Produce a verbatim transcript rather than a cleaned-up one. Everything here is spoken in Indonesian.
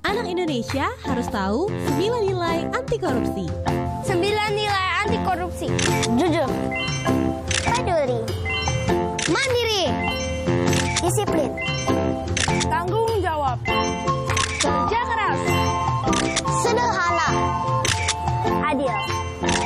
Anak Indonesia harus tahu sembilan nilai anti korupsi. Sembilan nilai anti korupsi. Jujur, peduli, mandiri, disiplin, tanggung jawab, kerja keras, sederhana, adil.